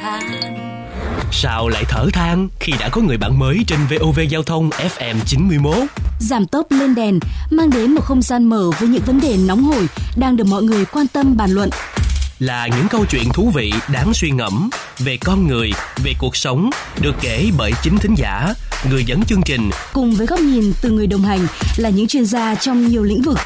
Sao lại thở than khi đã có người bạn mới trên VOV Giao thông FM 91? Giảm tốc lên đèn mang đến một không gian mở với những vấn đề nóng hổi đang được mọi người quan tâm bàn luận. Là những câu chuyện thú vị đáng suy ngẫm về con người, về cuộc sống, được kể bởi chính thính giả, người dẫn chương trình. Cùng với góc nhìn từ người đồng hành là những chuyên gia trong nhiều lĩnh vực.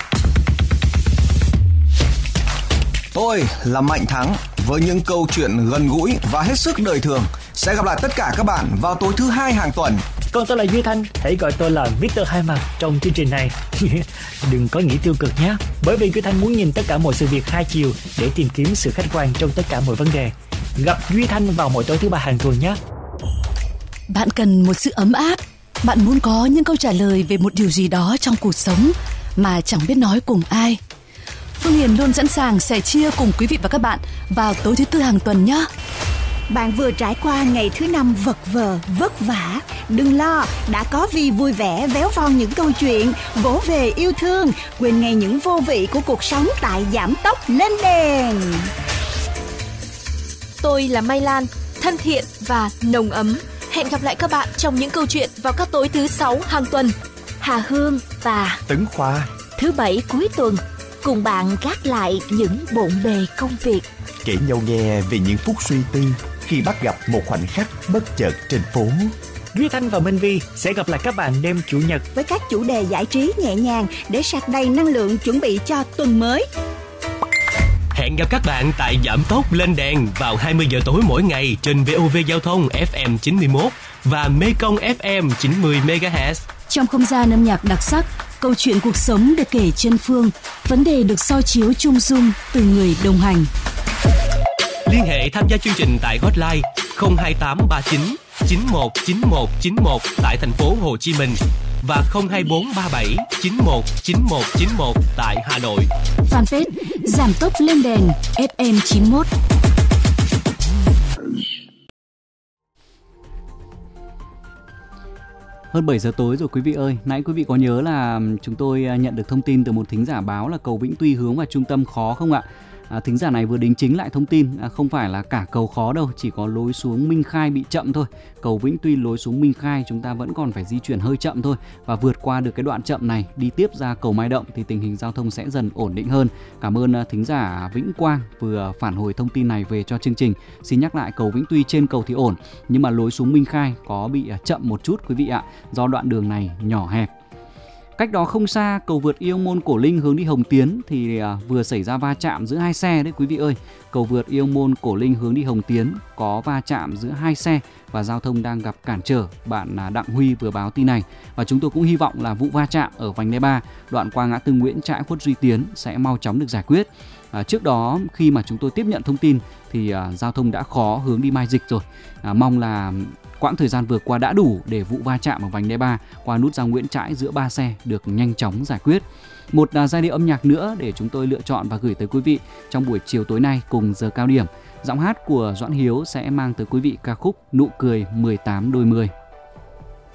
Tôi là Mạnh Thắng với những câu chuyện gần gũi và hết sức đời thường. Sẽ gặp lại tất cả các bạn vào tối thứ Hai hàng tuần. Còn tôi là Duy Thanh, hãy gọi tôi là Mr. Hai Mặt trong chương trình này. Đừng có nghĩ tiêu cực nhé, bởi vì Duy Thanh muốn nhìn tất cả mọi sự việc hai chiều để tìm kiếm sự khách quan trong tất cả mọi vấn đề. Gặp Duy Thanh vào mỗi tối thứ Ba hàng tuần nhé. Bạn cần một sự ấm áp, bạn muốn có những câu trả lời về một điều gì đó trong cuộc sống mà chẳng biết nói cùng ai. Phương Hiền luôn sẵn sàng sẻ chia cùng quý vị và các bạn vào tối thứ Tư hàng tuần nhé. Bạn vừa trải qua ngày thứ Năm vật vờ, vất vả. Đừng lo, đã có Vi vui vẻ véo von những câu chuyện, vỗ về yêu thương, quên ngay những vô vị của cuộc sống tại Giảm tốc lên đèn. Tôi là Mai Lan, thân thiện và nồng ấm. Hẹn gặp lại các bạn trong những câu chuyện vào các tối thứ Sáu hàng tuần. Hà Hương và Tấn Khoa thứ Bảy cuối tuần cùng bạn gác lại những bộn bề công việc, kể nhau nghe về những phút suy tư khi bắt gặp một khoảnh khắc bất chợt trên phố. Duy Thanh và Minh Vi sẽ gặp lại các bạn đêm Chủ nhật với các chủ đề giải trí nhẹ nhàng để sạc đầy năng lượng chuẩn bị cho tuần mới. Hẹn gặp các bạn tại Giảm tốc lên đèn vào 20 giờ tối mỗi ngày trên VOV Giao thông FM 91 và Mekong FM 90 MHz. Trong không gian âm nhạc đặc sắc, câu chuyện cuộc sống được kể chân phương, vấn đề được soi chiếu chung dung từ người đồng hành. Liên hệ tham gia chương trình tại hotline 02839 919191 tại thành phố Hồ Chí Minh và 02437 919191 tại Hà Nội. Fanpage Giảm tốc lên đèn FM 91. Hơn 7 giờ tối rồi quý vị ơi. Nãy quý vị có nhớ là chúng tôi nhận được thông tin từ một thính giả báo là cầu Vĩnh Tuy hướng vào trung tâm khó không ạ? Thính giả này vừa đính chính lại thông tin, không phải là cả cầu khó đâu, chỉ có lối xuống Minh Khai bị chậm thôi. Cầu Vĩnh Tuy lối xuống Minh Khai chúng ta vẫn còn phải di chuyển hơi chậm thôi, và vượt qua được cái đoạn chậm này đi tiếp ra cầu Mai Động thì tình hình giao thông sẽ dần ổn định hơn. Cảm ơn thính giả Vĩnh Quang vừa phản hồi thông tin này về cho chương trình. Xin nhắc lại, cầu Vĩnh Tuy trên cầu thì ổn, nhưng mà lối xuống Minh Khai có bị chậm một chút quý vị ạ, do đoạn đường này nhỏ hẹp. Cách đó không xa, cầu vượt Yêu Môn Cổ Linh hướng đi Hồng Tiến thì vừa xảy ra va chạm giữa hai xe đấy quý vị ơi. Cầu vượt Yêu Môn Cổ Linh hướng đi Hồng Tiến có va chạm giữa hai xe và giao thông đang gặp cản trở. Bạn Đặng Huy vừa báo tin này, và chúng tôi cũng hy vọng là vụ va chạm ở vành đai 3 đoạn qua ngã tư Nguyễn Trãi Khuất Duy Tiến sẽ mau chóng được giải quyết. Trước đó khi mà chúng tôi tiếp nhận thông tin thì giao thông đã khó hướng đi Mai Dịch rồi. Mong là quãng thời gian vừa qua đã đủ để vụ va chạm ở vành đai 3 qua nút giao Nguyễn Trãi giữa ba xe được nhanh chóng giải quyết. Một giai điệu âm nhạc nữa để chúng tôi lựa chọn và gửi tới quý vị trong buổi chiều tối nay cùng giờ cao điểm. Giọng hát của Doãn Hiếu sẽ mang tới quý vị ca khúc Nụ cười 18 đôi 10.